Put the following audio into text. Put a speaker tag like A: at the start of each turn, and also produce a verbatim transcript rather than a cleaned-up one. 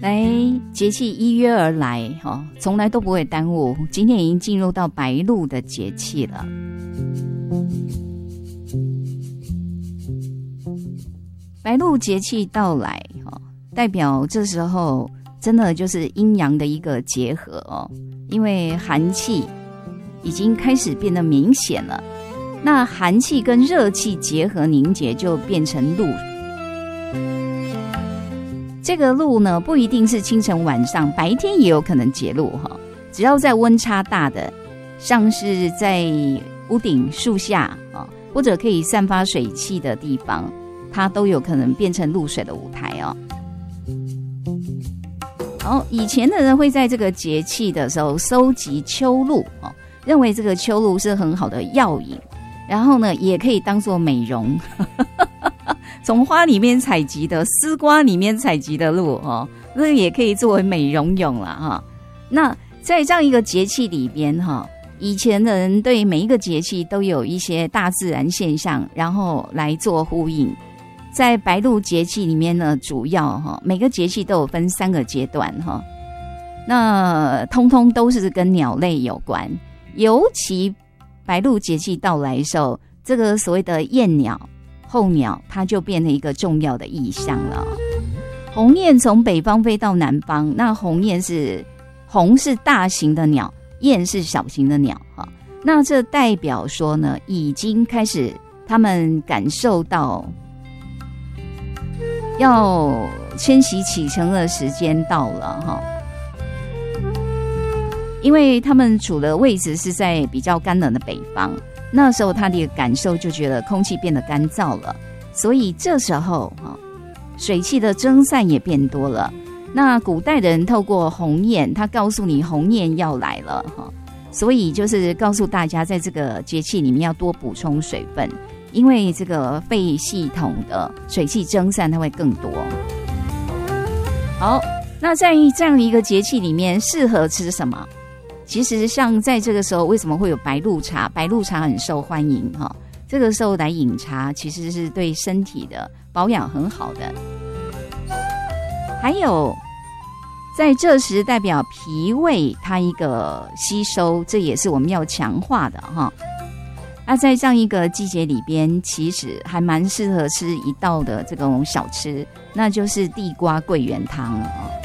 A: 来，节气一约而来，哦，从来都不会耽误。今天已经进入到白露的节气了。白露节气到来，哦，代表这时候真的就是阴阳的一个结合哦，因为寒气已经开始变得明显了。那寒气跟热气结合凝结，就变成露。这个露呢，不一定是清晨晚上，白天也有可能结露哈。只要在温差大的，像是在屋顶、树下啊，或者可以散发水汽的地方，它都有可能变成露水的舞台哦。好，以前的人会在这个节气的时候收集秋露哦，认为这个秋露是很好的药引，然后呢，也可以当作美容。从花里面采集的丝瓜里面采集的露哦，那也可以作为美容用了哈。那在这样一个节气里边哈，以前的人对每一个节气都有一些大自然现象，然后来做呼应。在白露节气里面呢，主要哈每个节气都有分三个阶段哈，那通通都是跟鸟类有关。尤其白露节气到来的时候，这个所谓的燕鸟、候鸟，它就变成一个重要的意象了。鸿雁从北方飞到南方，那鸿雁是鸿是大型的鸟，雁是小型的鸟哈。那这代表说呢，已经开始他们感受到要迁徙启程的时间到了哈。因为他们处的位置是在比较干冷的北方，那时候他的感受就觉得空气变得干燥了，所以这时候水汽的蒸散也变多了。那古代的人透过鸿雁，他告诉你鸿雁要来了，所以就是告诉大家在这个节气里面要多补充水分，因为这个肺系统的水汽蒸散它会更多。好，那在这样一个节气里面适合吃什么？其实像在这个时候为什么会有白露茶，白露茶很受欢迎哈，这个时候来饮茶其实是对身体的保养很好的。还有在这时代表脾胃它一个吸收，这也是我们要强化的哈。那在这样一个季节里边，其实还蛮适合吃一道的这种小吃，那就是地瓜桂圆汤啊。